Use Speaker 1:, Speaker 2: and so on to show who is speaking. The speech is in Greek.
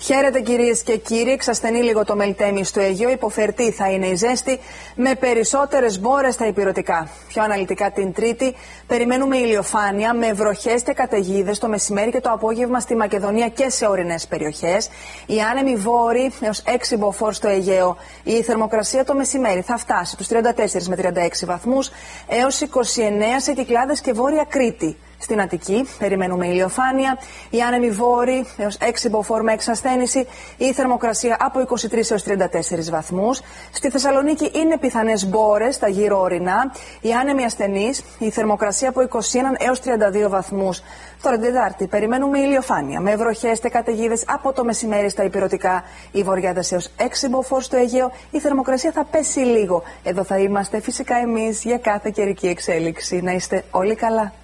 Speaker 1: Χαίρετε κυρίες και κύριοι, εξασθενεί λίγο το Μελτέμι στο Αιγαίο, υποφερτή θα είναι η ζέστη με περισσότερες μπόρες στα ηπειρωτικά. Πιο αναλυτικά την Τρίτη περιμένουμε ηλιοφάνεια με βροχές και καταιγίδες το μεσημέρι και το απόγευμα στη Μακεδονία και σε ορεινές περιοχές. Οι άνεμοι βόρειοι έως 6 μποφόρ στο Αιγαίο. Η θερμοκρασία το μεσημέρι θα φτάσει τους 34 με 36 βαθμούς έως 29 σε Κυκλάδες και Βόρεια Κρήτη. Στην Αττική περιμένουμε ηλιοφάνεια, οι άνεμοι βόρειοι έως 6 μποφόρ με εξασθένηση, η θερμοκρασία από 23 έως 34 βαθμούς. Στη Θεσσαλονίκη είναι πιθανές μπόρες στα γύρω ορεινά, οι άνεμοι ασθενείς, η θερμοκρασία από 21 έως 32 βαθμούς. Τώρα την Τετάρτη περιμένουμε ηλιοφάνεια με βροχές και καταιγίδες από το μεσημέρι στα ηπειρωτικά, οι βορειάδες έως 6 μποφόρ στο Αιγαίο, η θερμοκρασία θα πέσει λίγο. Εδώ θα είμαστε φυσικά εμείς για κάθε καιρική εξέλιξη. Να είστε όλοι καλά.